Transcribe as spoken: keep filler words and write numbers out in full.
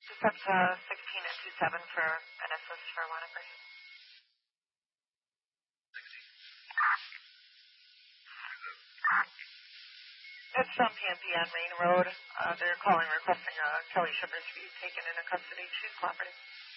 Just up to sixteen and two seven for an assist for Wanamaker. It's from P M P on Main Road. Uh, they're calling requesting uh, Kelly Shippers to be taken into custody. She's cooperating.